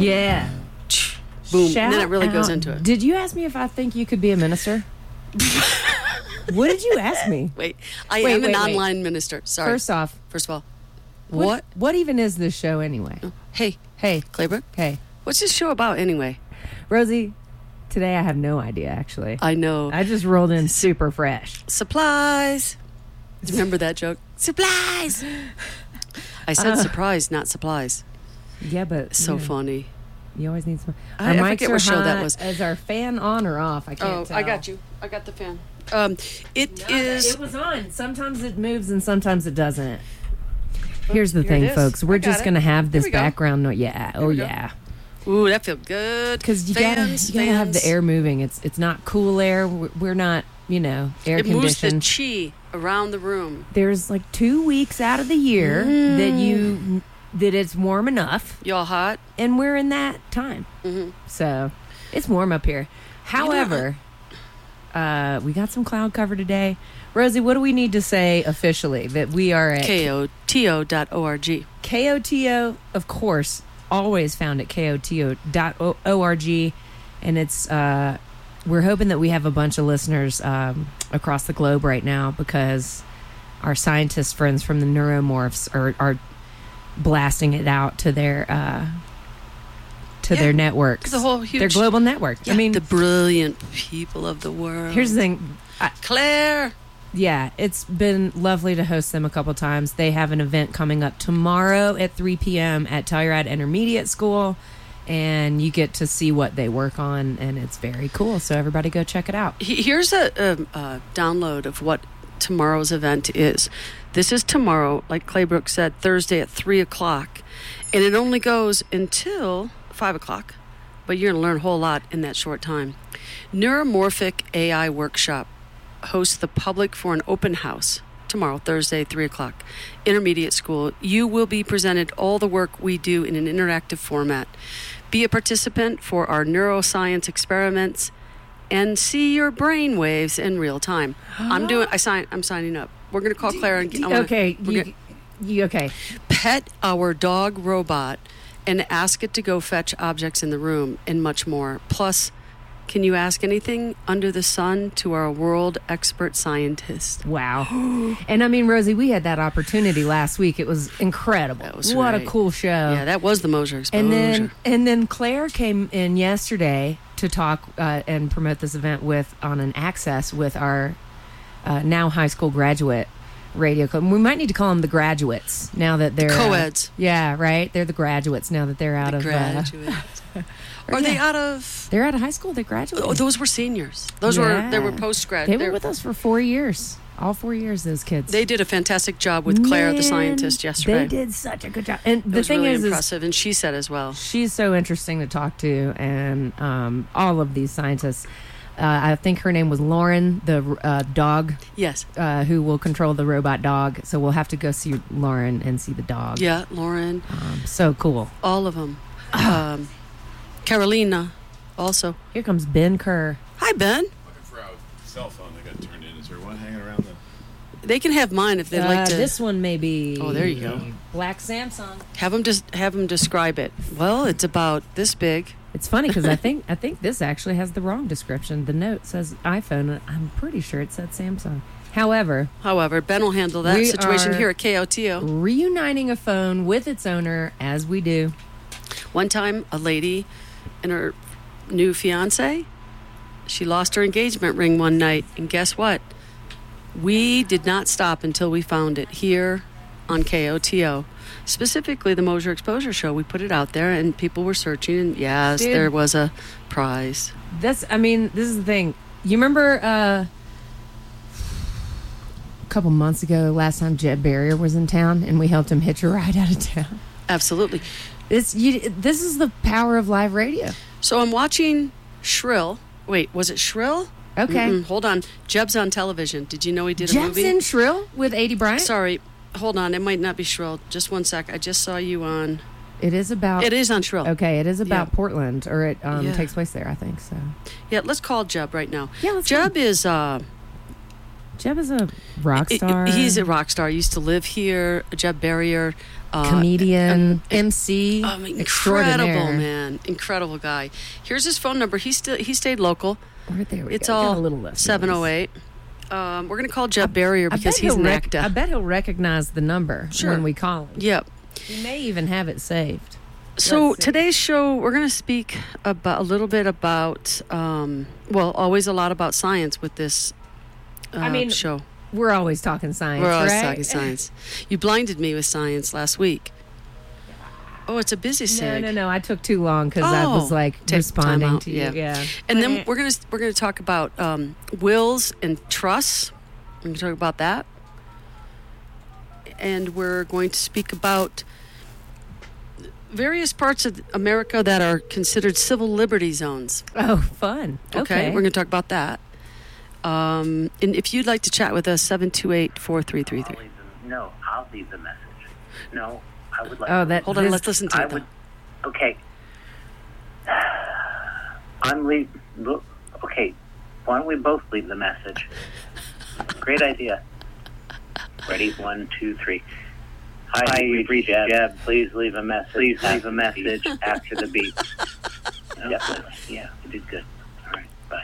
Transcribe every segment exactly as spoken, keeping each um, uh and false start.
Yeah. Boom. Shout and then it really out. goes into it. Did you ask me if I think you could be a minister? What did you ask me? Wait, I Wait, am wait, an wait. online minister. Sorry. First off, First of all, what? what? What even is this show anyway? Hey, Hey, Claybrook, hey, what's this show about anyway? Rosie. Today I have no idea. Actually, I know. I just rolled in super fresh. Supplies. Remember that joke? Supplies. I said Uh. surprise, not supplies. Yeah, but So you know, funny. You always need some. I- Our I mics forget are what show that hot. was. Is our fan on or off? I can't Oh, tell. I got you. I got the fan. Um, it is. It was on. Sometimes it moves and sometimes it doesn't. Here's the Here thing, it is. folks. We're I got just it. going to have Here this we go. background noise. Yeah. Oh, we go. yeah. Ooh, that feels good. Because you gotta, Fans, you gotta have the fans. air moving. It's it's not cool air. We're, we're not, you know, air It moves the conditioned. chi around the room. There's like two weeks out of the year Mm. that you that it's warm enough, Y'all hot? and we're in that time. Mm-hmm. So it's warm up here. However, uh, we got some cloud cover today. Rosie, what do we need to say officially that we are at K O T O dot org. K O T O, of course, always found at K O T O dot org. And it's, uh, we're hoping that we have a bunch of listeners um, across the globe right now because our scientist friends from the Neuromorphs are, are blasting it out to their, uh, to Yeah, their networks. the whole huge- their global network. Yeah, I mean, the brilliant people of the world. here's the thing. I, Claire. Yeah, it's been lovely to host them a couple times. They have an event coming up tomorrow at three p.m. at Telluride Intermediate School, and you get to see what they work on, and it's very cool. So everybody go check it out. He- Here's a, a, a download of what tomorrow's event is. This is tomorrow, like Claybrook said, Thursday at three o'clock, and it only goes until five o'clock, but you're going to learn a whole lot in that short time. Neuromorphic A I Workshop hosts the public for an open house tomorrow, Thursday, three o'clock, Intermediate School. You will be presented all the work we do in an interactive format. Be a participant for our neuroscience experiments and see your brain waves in real time. I'm doing. I sign. I'm signing up. We're going to call Claire and I wanna- Okay, we're you, gonna you okay? pet our dog robot and ask it to go fetch objects in the room and much more. Plus, can you ask anything under the sun to our world expert scientist? Wow. And I mean, Rosie, we had that opportunity last week. It was incredible. That was what right. a cool show. Yeah, that was the Moser exposure. And then and then Claire came in yesterday to talk uh, and promote this event with on an access with our uh, now high school graduate radio club. We might need to call them the graduates now that they're Co-eds. Uh, yeah, right. They're the graduates now that they're out the of. graduates. Uh, Are yeah. they out of? They're out of high school. They graduated. Oh, those were seniors. Those Yeah. were they were post grad. They were with us for four years. All four years, those kids. They did a fantastic job with Claire, the Man, scientist, yesterday. They did such a good job. And It the was thing really is, is impressive, and she said as well. she's so interesting to talk to, and um, all of these scientists. Uh, I think her name was Lauren, the uh, dog Yes. uh, who will control the robot dog. So we'll have to go see Lauren and see the dog. Yeah, Lauren, Um, so cool. all of them. Um, Carolina, also. Here comes Ben Kerr. Hi, Ben. Looking for a cell phone that got turned in. Is there one hanging around the... They can have mine if they'd Uh, like to. This one may be. Oh, there you go. Black Samsung. Have them just have them describe it. Well, it's about this big. It's funny because I think I think this actually has the wrong description. The note says iPhone. And I'm pretty sure it said Samsung. However, However, Ben will handle that We situation are- here at K O T O. reuniting a phone with its owner as we do. One time, a lady and her new fiance, she lost her engagement ring one night, and guess what? We did not stop until we found it here on K O T O. Specifically, the Moser Exposure Show. We put it out there, and people were searching, and yes, Dude. there was a prize. That's. I mean, this is the thing. You remember uh, a couple months ago, last time Jed Barrier was in town, and we helped him hitch a ride out of town. Absolutely. It's you. This is the power of live radio. So I'm watching Shrill. Wait, was it Shrill? Okay. Mm-mm, hold on. Jeb's on television. Did you know he did a movie? Jebson Shrill with eighty Bryant. Sorry. Hold on. It might not be Shrill. Just one sec. I just saw you on. It is about. It is on Shrill. Okay, it is about Yeah. Portland, or it um, Yeah. takes place there, I think. So Yeah, let's call Jeb right now. Yeah, let's Jeb is uh, Jeb is a rock I- I- star. he's a rock star. He used to live here. Jeb Barrier. Uh, comedian, um, M C, um, incredible extraordinaire. man, incredible guy. Here's his phone number. He still he stayed local. Where there we It's go. Got all a little left. seven oh eight. Um, we're gonna call Jeb Barrier I because bet he's he'll rec- NACDA. I bet he'll recognize the number Sure. when we call him. Yep. He may even have it saved. So Let's see. today's show, we're going to speak about a little bit about, um, well, always a lot about science with this uh, I mean, show. We're always talking science, We're always right? talking science. You blinded me with science last week. Oh, it's a busy No, sig. no, no. I took too long because I Oh, was like take time responding out, to you. yeah. Yeah. And then we're gonna we're gonna talk about um, wills and trusts. We're gonna talk about that, and we're going to speak about various parts of America that are considered civil liberty zones. Oh, fun. Okay, Okay. we're going to talk about that. Um, and if you'd like to chat with us, seven two eight, four three three I'll three. leave the, no, I'll leave the message. No, I would like. Oh, to that- Hold on, this- let's listen to I it. would. Though. Okay. I'm leave. look, Okay, why don't we both leave the message? Great idea. Ready? One, two, three. Hi, we've reached Jeb. Jeb. Please leave a message. Please leave a message after the beep. Definitely. Yeah, you did good. All right. Bye.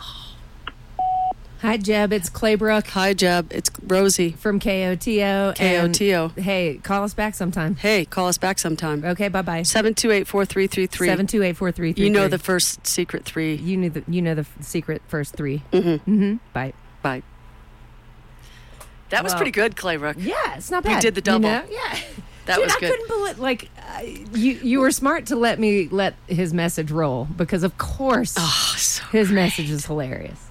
Hi, Jeb. It's Claybrook Hi, Jeb. It's Rosie. from K O T O. K O and, T O. Hey, call us back sometime. Hey, call us back sometime. Okay, bye bye. seven two eight, four three three three. Seven two eight four three three. You know the first secret three. You knew the you know the f- secret first three. Mm-hmm. Mm-hmm. Bye. Bye. That was Well- pretty good, Claybrook. Yeah, it's not You bad. did the double. You know? Yeah. That Dude, was I good. couldn't believe like uh, you. You were smart to let me let his message roll because of course Oh, so his message is hilarious.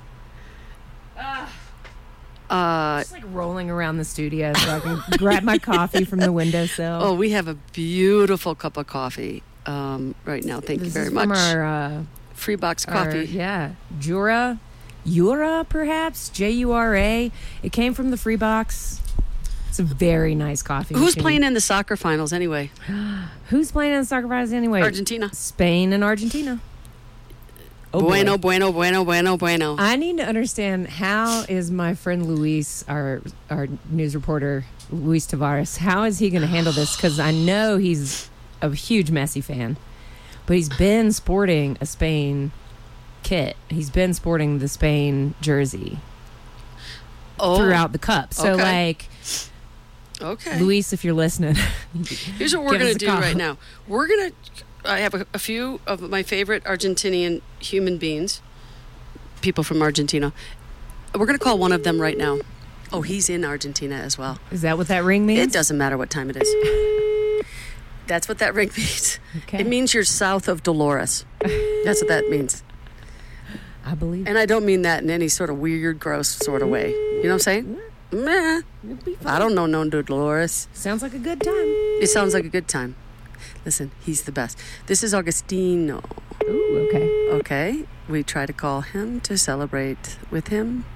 uh, Just like rolling around the studio so I can grab my coffee from the windowsill. oh, we have a beautiful cup of coffee um, right now. Thank this you very is much. from our, uh, Free box our- coffee. yeah, Jura, Jura, perhaps J U R A. It came from the free box. It's a very nice coffee. Who's machine. playing in the soccer finals anyway? Who's playing in the soccer finals anyway? Argentina. Spain and Argentina. Oh, boy. bueno, bueno, bueno, bueno, bueno. I need to understand how is my friend Luis, our our news reporter, Luis Tavares, how is he going to handle this? Because I know he's a huge Messi fan, but he's been sporting a Spain kit. He's been sporting the Spain jersey oh, throughout the cup. So, okay. like, Okay. Luis, if you're listening, Here's what we're give going us to a do call. right now. We're going to. I have a, a few of my favorite Argentinian human beings, people from Argentina. We're going to call one of them right now. Oh, he's in Argentina as well. is that what that ring means? It doesn't matter what time it is. That's what that ring means. Okay. It means you're south of Dolores. That's what that means. I believe. And I don't mean that in any sort of weird, gross sort of way. You know what I'm saying? Meh. It'll be fun. I don't know no Dolores. Sounds like a good time. It sounds like a good time. Listen, he's the best. This is Augustino. Ooh, okay. Okay, we try to call him to celebrate with him.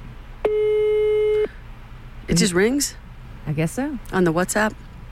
It just rings I guess so. on the WhatsApp.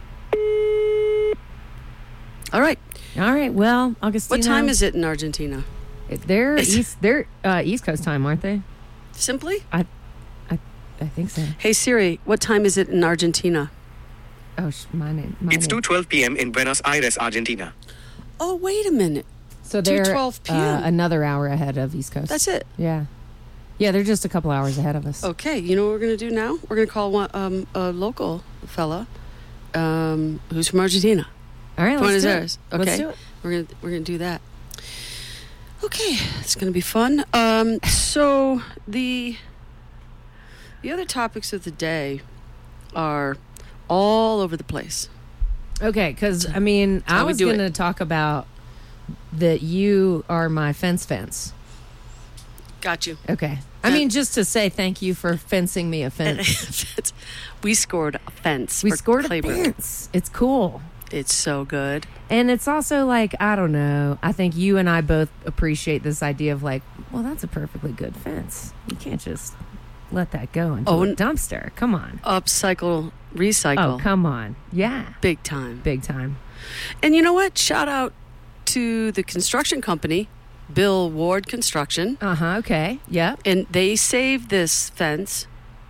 All right. All right. Well, Augustino. What time is it in Argentina? They're It's- east. They're uh, East Coast time, aren't they? Simply? I think so. Hey Siri, what time is it in Argentina? Oh, sh- my name. My It's name. two twelve p.m. in Buenos Aires, Argentina. Oh, wait a minute. So they're two twelve p.m. Uh, another hour ahead of East Coast. That's it. Yeah. Yeah, they're just a couple hours ahead of us. Okay, you know what we're going to do now? We're going to call one, um, a local fella um, who's from Argentina. All right, Buenos let's do Aires. it. Okay. Let's do it. We're gonna we're gonna do that. Okay, it's gonna be fun. Um, so the the other topics of the day are all over the place. Okay, because I mean, I how we was do going to it. talk about that you are my fence fence. Got you. Okay. I Uh, mean, just to say thank you for fencing me a fence. We scored a fence. we for scored a Claybrook. fence. It's cool. It's so good. And it's also like, I don't know. I think you and I both appreciate this idea of like, well, that's a perfectly good fence. You can't just let that go into Oh, a n- dumpster. Come on. Upcycle, recycle, Oh, come on. Yeah. big time. Big time. And you know what? Shout out to the construction company, Bill Ward Construction. Uh huh. Okay. Yep. And they saved this fence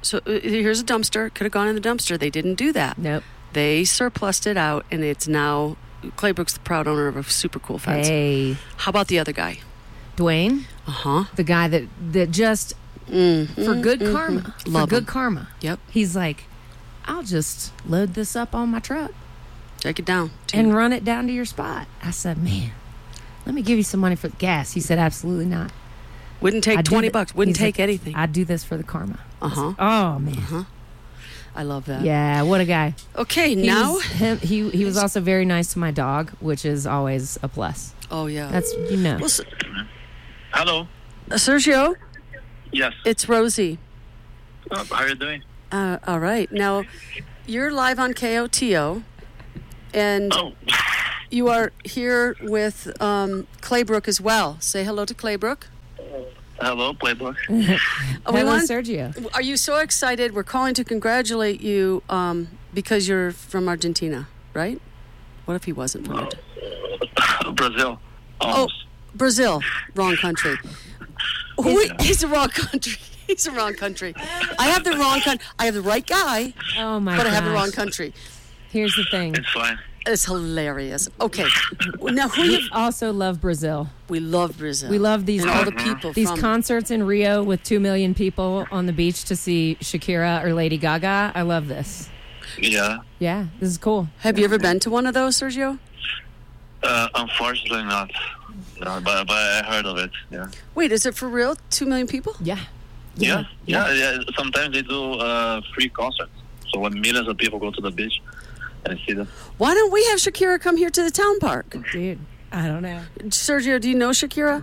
So uh, here's a dumpster. Could have gone in the dumpster. They didn't do that. Nope. They surplused it out, and it's now Claybrook's the proud owner of a super cool fence. Hey, How about the other guy? Dwayne, Uh huh. the guy that that just Mm-hmm. for good karma, Love for good him. karma. Yep. He's like, I'll just load this up on my truck Take it down. too. and run it down to your spot. I said, man, let me give you some money for the gas. He said, absolutely not. Wouldn't take I do twenty th- bucks. Wouldn't he's take like, anything. I'd do this for the karma. Uh huh. Oh man, I love that. yeah, what a guy. Okay, He now. was, him, he he was also very nice to my dog, which is always a plus. Oh yeah. That's you know. Well, S- Hello. uh, Sergio, Yes. it's Rosie. Uh, how are you doing? Uh, all right. Now, you're live on K O T O, and Oh. you are here with um, Claybrook as well. Say hello to Claybrook. Hello, Playbook. Oh, we Hello, want- Sergio. Are you so excited? We're calling to congratulate you um, because you're from Argentina, right? What if he wasn't from Argentina? Brazil. Oh, Almost. Brazil. Wrong country. Who, he's the wrong country. He's the wrong country. I have the wrong country. I have the right guy, Oh my but gosh. I have the wrong country. Here's the thing. It's fine. It's hilarious. Okay. Now, who you... We also love Brazil. We love Brazil. We love these and all the people these from... concerts in Rio with two million people on the beach to see Shakira or Lady Gaga. I love this. Yeah. Yeah, this is cool. Have you ever been to one of those, Sergio? Uh, unfortunately not. No, but, but I heard of it. Yeah. Wait, is it for real? Two million people? Yeah. Yeah. Yeah. yeah. Sometimes they do uh, free concerts. So when millions of people go to the beach and see them. Why don't we have Shakira come here to the town park? Dude, I don't know. Sergio, do you know Shakira?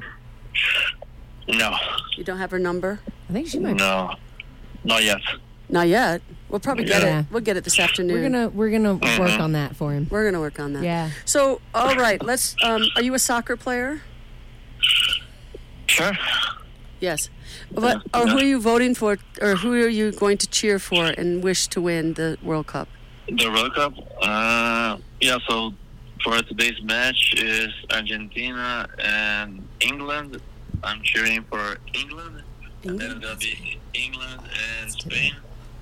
No. You don't have her number? I think she might. No. Not yet. Not yet. We'll probably get Yeah. it. We'll get it this afternoon. We're gonna we're gonna work on that for him. We're gonna work on that. Yeah. So, all right. Let's. Um, are you a soccer player? Sure. Yes. But, or who are you voting for, or who are you going to cheer for and wish to win the World Cup? The World Cup? Uh, yeah, so for today's match is Argentina and England. I'm cheering for England. And then it's going to be England and Spain.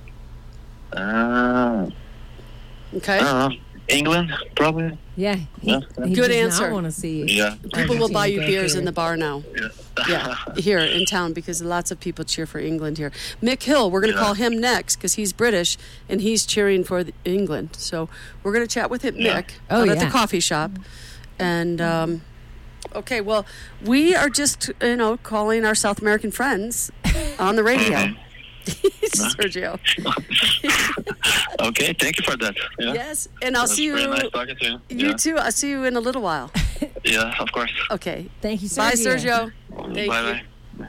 Uh, Okay. I don't know. England, probably. Yeah. He, Yeah. he Good does answer. Not want to see. Yeah. People will buy you Argentina go beers through in the it. bar now. Yeah. Yeah, here in town because lots of people cheer for England here. Mick Hill, we're going to Yeah. call him next because he's British and he's cheering for the England. So we're going to chat with him, Yeah. Mick, Oh, out at the yeah. coffee shop. And um, okay, well, we are just you know calling our South American friends on the radio. Sergio. Okay, thank you for that. Yeah. Yes, and I'll That's see you. very nice talking to you. You yeah. too. I'll see you in a little while. Yeah, of course. Okay. Thank you, Sergio. Bye, Sergio. Thank Bye-bye. you.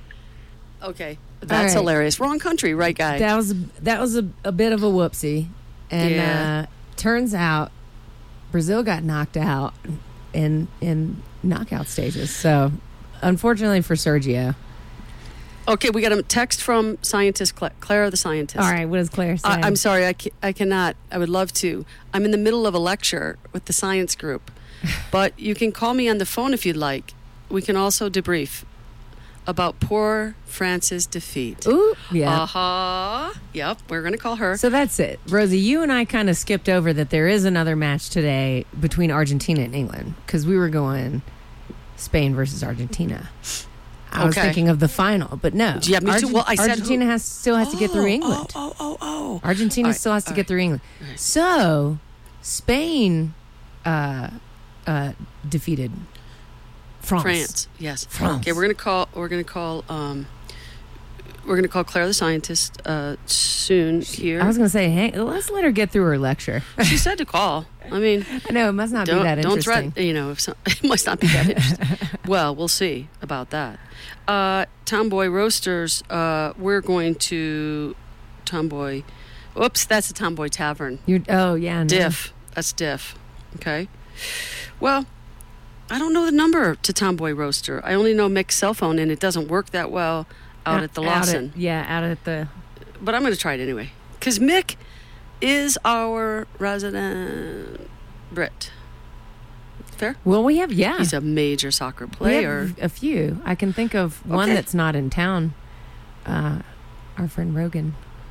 Okay, that's right. hilarious. Wrong country, right, guy? That was that was a, a bit of a whoopsie, and Yeah. uh, turns out Brazil got knocked out in in knockout stages. So, unfortunately for Sergio. Okay, we got a text from scientist Cla- Clara, the scientist. All right, what does Claire say? I, I'm sorry, I, ca- I cannot. I would love to. I'm in the middle of a lecture with the science group, but you can call me on the phone if you'd like. We can also debrief about poor France's defeat. Ooh, yeah. Uh-huh. Yep, we're going to call her. So that's it. Rosie, you and I kind of skipped over that there is another match today between Argentina and England because we were going Spain versus Argentina. I was Okay. thinking of the final, but no. Yeah, me too. Well, I said Argentina who- has still has to get through England. Oh, oh, oh, oh. Argentina All right, still has to all get right. through England. So Spain uh, uh, defeated France. France. Yes. France. Okay, we're going to call we're going to call um we're going to call Claire the scientist uh soon here. I was going to say, hey, let's let her get through her lecture. She said to call. I mean, I know it must not don't be that don't interesting. threaten. You know, if some, it must not be that interesting. Well, we'll see about that. Uh, Tomboy Roasters. Uh, we're going to Tomboy. Oops, that's the Tomboy Tavern. You're, oh yeah, no. Diff. That's Diff. Okay. Well, I don't know the number to Tomboy Roaster. I only know Mick's cell phone, and it doesn't work that well out at the Lawson. yeah, out at the. But I'm going to try it anyway. Because Mick is our resident Brit. Fair? Well, we have yeah. He's a major soccer We player. have a few. I can think of one Okay. that's not in town. Uh, our friend Rogan.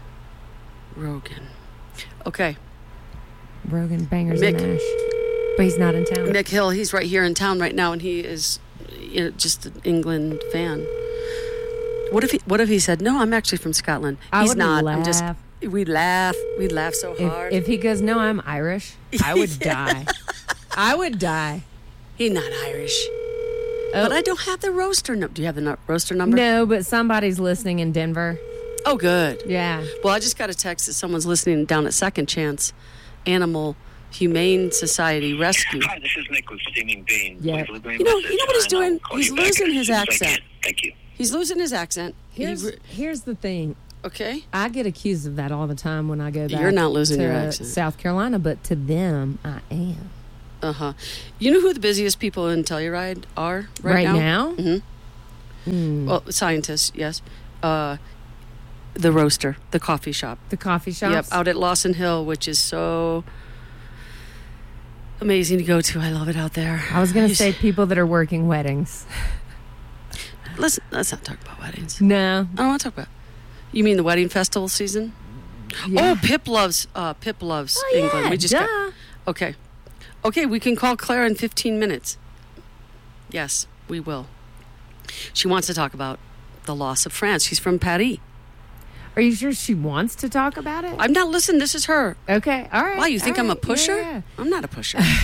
Rogan. Okay. Rogan bangers Mick. and mash. But he's not in town. Mick Hill, he's right here in town right now, and he is you know, just an England fan. What if he? What if he said, "No, I'm actually from Scotland"? I He's would not. laugh. I'm just. We'd laugh. We'd laugh so hard. If, if he goes, no, I'm Irish, I would die. I would die. He's not Irish. Oh. But I don't have the roaster number. Do you have the no- roaster number? No, but somebody's listening in Denver. Oh, good. Yeah. Well, I just got a text that someone's listening down at Second Chance Animal Humane Society Rescue. Hi, this is Nick with Steaming Bean. Yeah. Please leave me a You know, message you know what he's and I'll doing? call He's you back losing as his soon as I accent. can. Thank you. He's losing his accent. He Here's, re- here's the thing. okay. I get accused of that all the time when I go back You're not losing to your accent. South Carolina, but to them, I am. Uh huh. You know who the busiest people in Telluride are right, Right now? now? Mm-hmm. Mm. Well, scientists, yes. Uh, the roaster, the coffee shop. The coffee shops? Yep, out at Lawson Hill, which is so amazing to go to. I love it out there. I was going to You say s- people that are working weddings. let's let's not talk about weddings. No. I don't want to talk about. You mean the wedding festival season? Yeah. Oh, Pip loves uh, Pip loves Oh, England. yeah, we just duh. got okay. Okay, we can call Claire in fifteen minutes. Yes, we will. She wants to talk about the loss of France. She's from Paris. Are you sure she wants to talk about it? I'm not listening. This is her. Okay, all right. Why, you think all I'm a right, pusher? yeah, yeah. I'm not a pusher.